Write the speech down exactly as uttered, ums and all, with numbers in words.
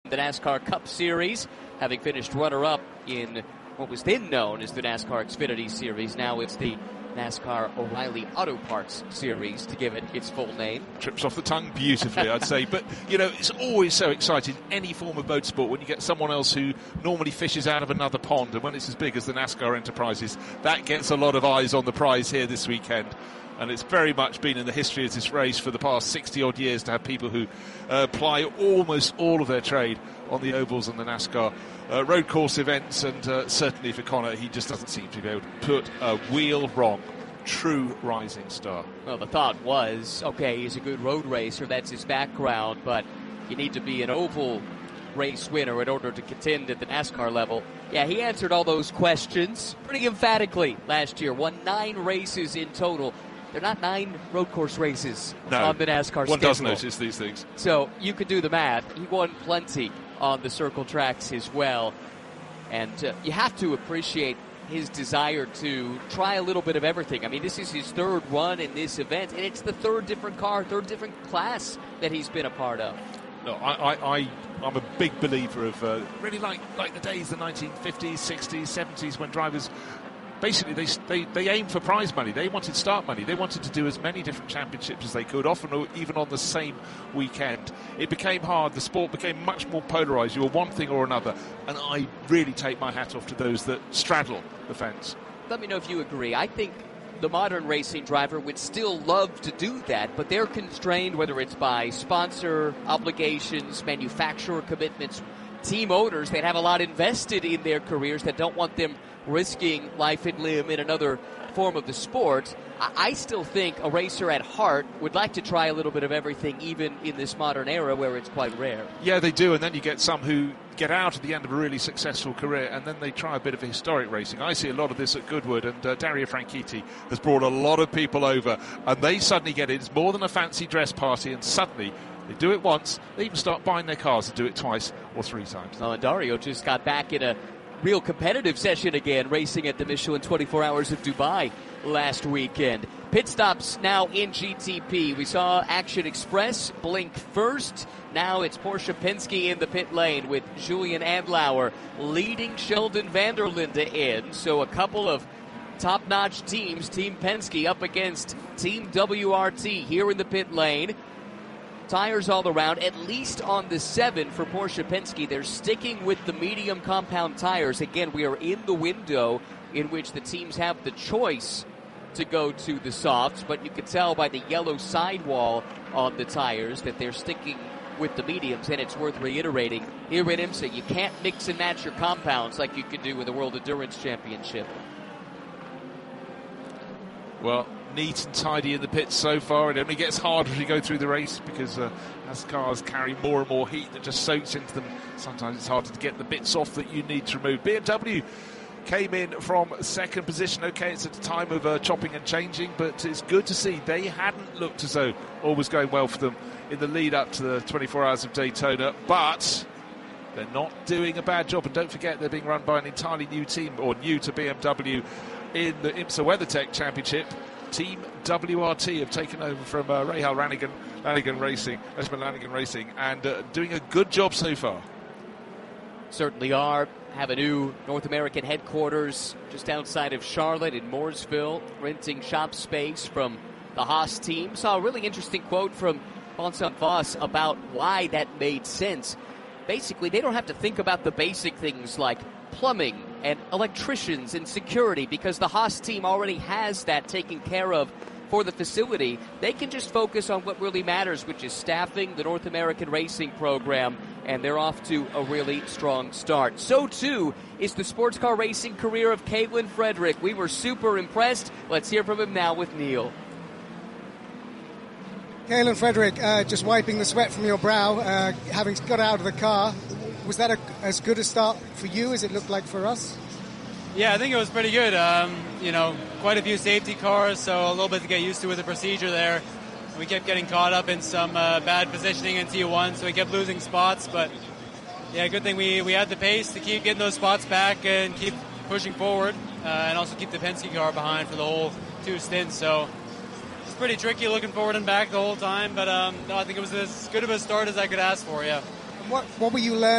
the NASCAR Cup Series, having finished runner-up in what was then known as the NASCAR Xfinity Series. Now it's the NASCAR O'Reilly Auto Parts Series, to give it its full name. Trips off the tongue beautifully, I'd say. But, you know, it's always so exciting, any form of motorsport, when you get someone else who normally fishes out of another pond, and when it's as big as the NASCAR Enterprises, that gets a lot of eyes on the prize here this weekend. And it's very much been in the history of this race for the past sixty-odd years to have people who uh, ply almost all of their trade on the ovals and the NASCAR uh, road course events. And uh, certainly for Connor, he just doesn't seem to be able to put a wheel wrong. True rising star. Well, the thought was, okay, he's a good road racer, that's his background, but you need to be an oval race winner in order to contend at the NASCAR level. Yeah, he answered all those questions pretty emphatically last year. Won nine races in total. They're not nine road course races no, on the NASCAR one schedule. One does notice these things. So you could do the math. He won plenty on the circle tracks as well. And uh, you have to appreciate his desire to try a little bit of everything. I mean, this is his third run in this event, and it's the third different car, third different class that he's been a part of. No, I, I, I, I'm a big believer of uh, really like like the days, the nineteen fifties, sixties, seventies, when drivers basically they, they they aimed for prize money. They wanted start money. They wanted to do as many different championships as they could, often even on the same weekend. It became hard. The sport became much more polarised. You were one thing or another, and I really take my hat off to those that straddle the fence. Let me know if you agree. I think the modern racing driver would still love to do that, but they're constrained, whether it's by sponsor obligations, manufacturer commitments, team owners that have a lot invested in their careers that don't want them risking life and limb in another form of the sport. I still think a racer at heart would like to try a little bit of everything, even in this modern era where it's quite rare. Yeah, they do, and then you get some who get out at the end of a really successful career, and then they try a bit of historic racing. I see a lot of this at Goodwood, and uh, Dario Franchitti has brought a lot of people over, and they suddenly get it. It's more than a fancy dress party, and suddenly they do it once, they even start buying their cars and do it twice or three times. Well, and Dario just got back in a real competitive session again, racing at the Michelin twenty-four Hours of Dubai last weekend. Pit stops now in G T P. We saw Action Express blink first. Now it's Porsche Penske in the pit lane with Julian Andlauer leading Sheldon van der Linde in. So a couple of top-notch teams, Team Penske up against Team W R T here in the pit lane. Tires all around, at least on the seven for Porsche Penske. They're sticking with the medium compound tires. Again, we are in the window in which the teams have the choice to go to the softs, but you can tell by the yellow sidewall on the tires that they're sticking with the mediums, and it's worth reiterating here at IMSA, you can't mix and match your compounds like you can do with the World Endurance Championship. Well, neat and tidy in the pits so far. It only gets harder as you go through the race because uh, as cars carry more and more heat that just soaks into them, sometimes it's harder to get the bits off that you need to remove. B M W came in from second position. Okay, it's at a time of uh, chopping and changing, but it's good to see they hadn't looked as though all was going well for them in the lead up to the twenty-four Hours of Daytona, but they're not doing a bad job. And don't forget, they're being run by an entirely new team, or new to B M W, in the IMSA WeatherTech Championship. Team W R T have taken over from uh, Rahal Lanigan, Lanigan Racing, Leishman Lanigan Racing, and uh, doing a good job so far. Certainly are. Have a new North American headquarters just outside of Charlotte in Mooresville, renting shop space from the Haas team. Saw a really interesting quote from Vincent Voss about why that made sense. Basically, they don't have to think about the basic things like plumbing and electricians and security because the Haas team already has that taken care of for the facility. They can just focus on what really matters, which is staffing the North American racing program, and they're off to a really strong start. So, too, is the sports car racing career of Katelyn Frederick. We were super impressed. Let's hear from him now with Neil. Katelyn Frederick, uh, just wiping the sweat from your brow, uh, having got out of the car. Was that a, as good a start for you as it looked like for us? Yeah, I think it was pretty good. Um, you know, quite a few safety cars, so a little bit to get used to with the procedure there. We kept getting caught up in some uh, bad positioning in T one, so we kept losing spots. But, yeah, good thing we, we had the pace to keep getting those spots back and keep pushing forward, uh, and also keep the Penske car behind for the whole two stints. So it's pretty tricky looking forward and back the whole time, but um, no, I think it was as good of a start as I could ask for, yeah. What, what were you learning?